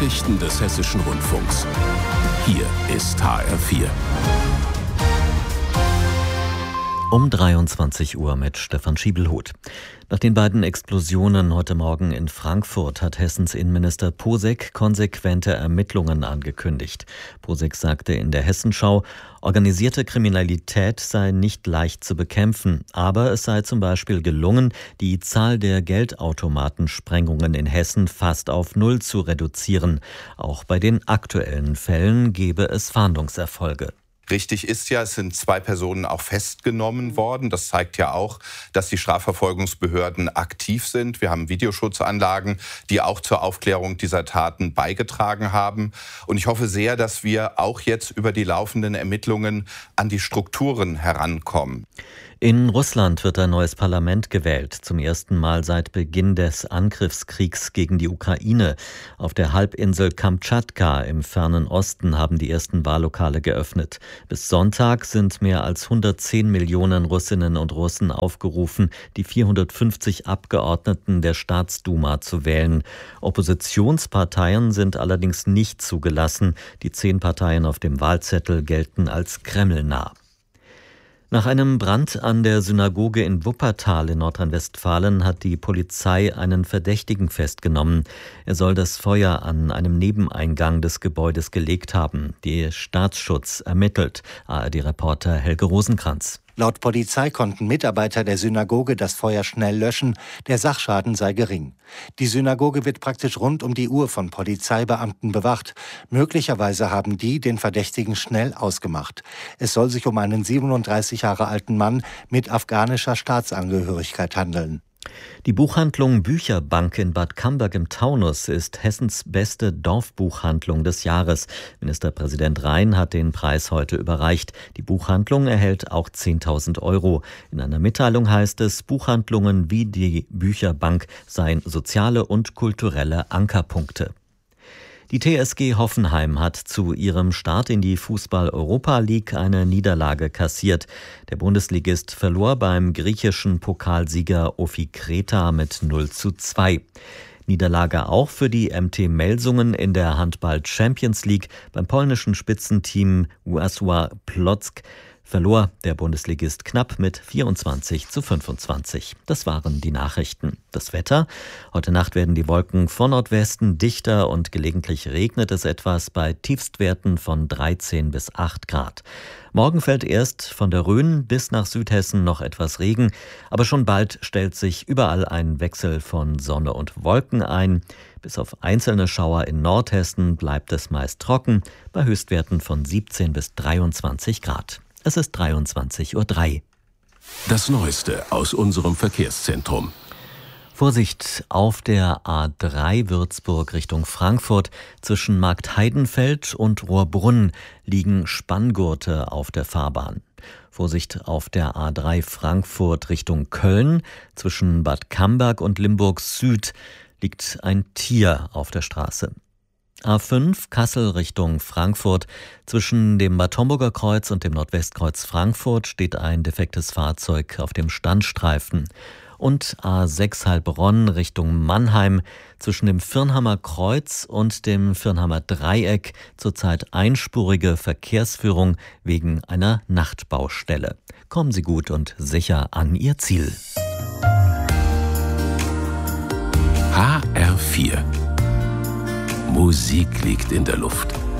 Nachrichten des Hessischen Rundfunks. Hier ist HR4. Um 23 Uhr mit Stefan Schiebelhuth. Nach den beiden Explosionen heute Morgen in Frankfurt hat Hessens Innenminister Posek konsequente Ermittlungen angekündigt. Posek sagte in der Hessenschau, organisierte Kriminalität sei nicht leicht zu bekämpfen, aber es sei zum Beispiel gelungen, die Zahl der Geldautomatensprengungen in Hessen fast auf Null zu reduzieren. Auch bei den aktuellen Fällen gebe es Fahndungserfolge. Richtig ist ja, es sind 2 Personen auch festgenommen worden. Das zeigt ja auch, dass die Strafverfolgungsbehörden aktiv sind. Wir haben Videoschutzanlagen, die auch zur Aufklärung dieser Taten beigetragen haben. Und ich hoffe sehr, dass wir auch jetzt über die laufenden Ermittlungen an die Strukturen herankommen. In Russland wird ein neues Parlament gewählt, zum ersten Mal seit Beginn des Angriffskriegs gegen die Ukraine. Auf der Halbinsel Kamtschatka im fernen Osten haben die ersten Wahllokale geöffnet. Bis Sonntag sind mehr als 110 Millionen Russinnen und Russen aufgerufen, die 450 Abgeordneten der Staatsduma zu wählen. Oppositionsparteien sind allerdings nicht zugelassen. Die 10 Parteien auf dem Wahlzettel gelten als kremlnah. Nach einem Brand an der Synagoge in Wuppertal in Nordrhein-Westfalen hat die Polizei einen Verdächtigen festgenommen. Er soll das Feuer an einem Nebeneingang des Gebäudes gelegt haben. Der Staatsschutz ermittelt. ARD-Reporter Helge Rosenkranz. Laut Polizei konnten Mitarbeiter der Synagoge das Feuer schnell löschen. Der Sachschaden sei gering. Die Synagoge wird praktisch rund um die Uhr von Polizeibeamten bewacht. Möglicherweise haben die den Verdächtigen schnell ausgemacht. Es soll sich um einen 37 Jahre alten Mann mit afghanischer Staatsangehörigkeit handeln. Die Buchhandlung Bücherbank in Bad Camberg im Taunus ist Hessens beste Dorfbuchhandlung des Jahres. Ministerpräsident Rhein hat den Preis heute überreicht. Die Buchhandlung erhält auch 10.000 €. In einer Mitteilung heißt es, Buchhandlungen wie die Bücherbank seien soziale und kulturelle Ankerpunkte. Die TSG Hoffenheim hat zu ihrem Start in die Fußball-Europa League eine Niederlage kassiert. Der Bundesligist verlor beim griechischen Pokalsieger Ofi Kreta mit 0:2. Niederlage auch für die MT Melsungen in der Handball Champions League. Beim polnischen Spitzenteam Wisła Płock verlor der Bundesligist knapp mit 24:25. Das waren die Nachrichten. Das Wetter: Heute Nacht werden die Wolken von Nordwesten dichter und gelegentlich regnet es etwas bei Tiefstwerten von 13 bis 8 Grad. Morgen fällt erst von der Rhön bis nach Südhessen noch etwas Regen, aber schon bald stellt sich überall ein Wechsel von Sonne und Wolken ein. Bis auf einzelne Schauer in Nordhessen bleibt es meist trocken, bei Höchstwerten von 17 bis 23 Grad. Es ist 23:03 Uhr. Das Neueste aus unserem Verkehrszentrum. Vorsicht auf der A3 Würzburg Richtung Frankfurt. Zwischen Marktheidenfeld und Rohrbrunn liegen Spanngurte auf der Fahrbahn. Vorsicht auf der A3 Frankfurt Richtung Köln. Zwischen Bad Camberg und Limburg Süd liegt ein Tier auf der Straße. A5 Kassel Richtung Frankfurt. Zwischen dem Bad Homburger Kreuz und dem Nordwestkreuz Frankfurt steht ein defektes Fahrzeug auf dem Standstreifen. Und A6 Heilbronn Richtung Mannheim. Zwischen dem Firnhammer Kreuz und dem Firnhammer Dreieck zurzeit einspurige Verkehrsführung wegen einer Nachtbaustelle. Kommen Sie gut und sicher an Ihr Ziel. HR4. Musik liegt in der Luft.